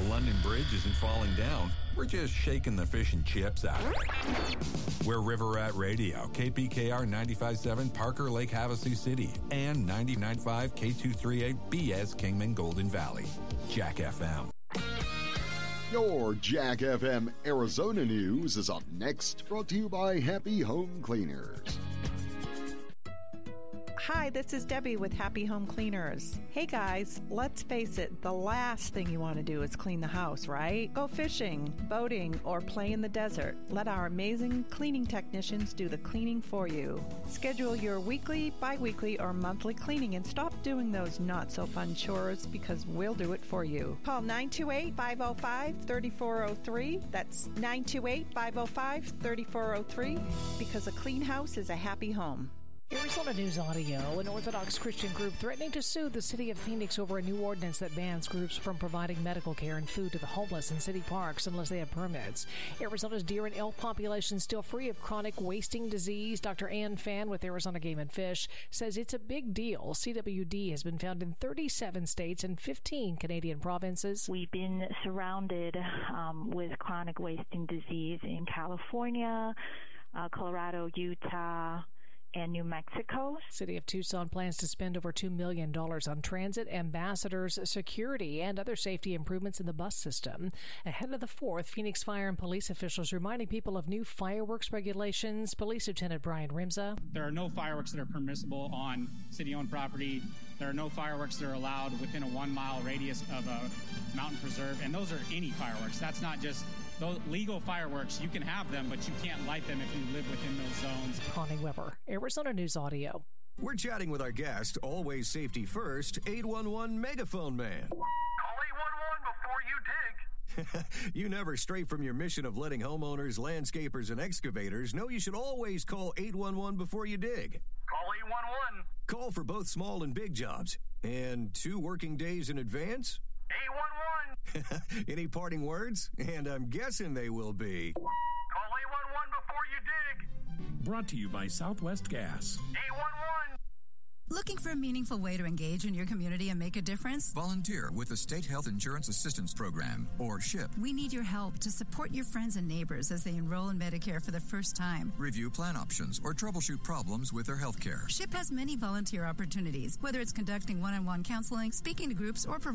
London Bridge isn't falling down. We're just shaking the fish and chips out of it. We're River Rat Radio, KPKR 95.7 Parker Lake Havasu City, and 99.5 K238 BS Kingman Golden Valley. Jack FM. Your Jack FM Arizona News is up next, brought to you by Happy Home Cleaners. Hi, this is Debbie with Happy Home Cleaners. Hey guys, let's face it, the last thing you want to do is clean the house, right? Go fishing, boating, or play in the desert. Let our amazing cleaning technicians do the cleaning for you. Schedule your weekly, bi-weekly, or monthly cleaning and stop doing those not-so-fun chores because we'll do it for you. Call 928-505-3403. That's 928-505-3403 because a clean house is a happy home. Arizona News Audio, an Orthodox Christian group threatening to sue the city of Phoenix over a new ordinance that bans groups from providing medical care and food to the homeless in city parks unless they have permits. Arizona's deer and elk population still free of chronic wasting disease. Dr. Ann Fan with Arizona Game and Fish says it's a big deal. CWD has been found in 37 states and 15 Canadian provinces. We've been surrounded with chronic wasting disease in California, Colorado, Utah, and New Mexico. City of Tucson plans to spend over $2 million on transit, ambassadors, security, and other safety improvements in the bus system. Ahead of the 4th, Phoenix fire and police officials reminding people of new fireworks regulations. Police Lieutenant Brian Rimza. There are no fireworks that are permissible on city-owned property. There are no fireworks that are allowed within a 1-mile radius of a mountain preserve, and those are any fireworks. That's not just those legal fireworks. You can have them, but you can't light them if you live within those zones. Connie Weber, Arizona News Audio. We're chatting with our guest, always safety first, 811 Megaphone Man. Call 811 before you dig. You never stray from your mission of letting homeowners, landscapers, and excavators know you should always call 811 before you dig. Call 811. Call for both small and big jobs. And 2 working days in advance? 811. Any parting words? And I'm guessing they will be. Call 811 before you dig. Brought to you by Southwest Gas. 811. Looking for a meaningful way to engage in your community and make a difference? Volunteer with the State Health Insurance Assistance Program, or SHIP. We need your help to support your friends and neighbors as they enroll in Medicare for the first time. Review plan options or troubleshoot problems with their health care. SHIP has many volunteer opportunities, whether it's conducting one-on-one counseling, speaking to groups, or providing